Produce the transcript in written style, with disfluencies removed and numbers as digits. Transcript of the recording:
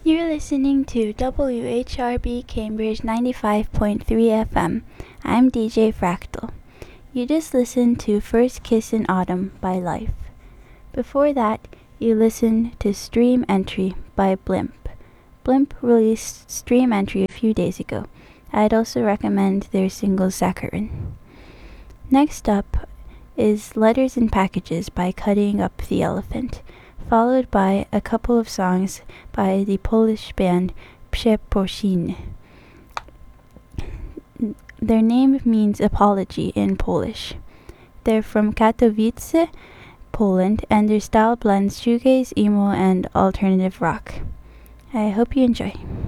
You're listening to WHRB Cambridge 95.3 FM. I'm DJ Fractal. You just listened to First Kiss in Autumn by Life. Before that, you listened to Stream Entry by Blimp. Blimp released Stream Entry a few days ago. I'd also recommend their single Saccharin. Next up is Letters and Packages by Cutting Up the Elephant, followed by a couple of songs by the Polish band Przeprosin. Their name means apology in Polish. They're from Katowice, Poland, and their style blends shoegaze, emo, and alternative rock. I hope you enjoy.